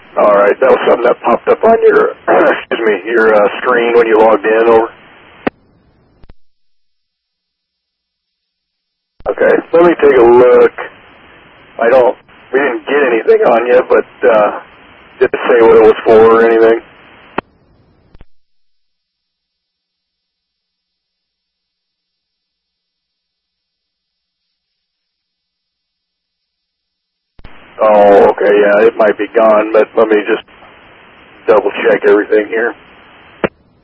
All right, that was something that popped up on your, excuse me, your screen when you logged in. Over. Okay, let me take a look. We didn't get anything on you, but did it say what it was for or anything? Oh, okay, yeah, it might be gone, but let me just double check everything here.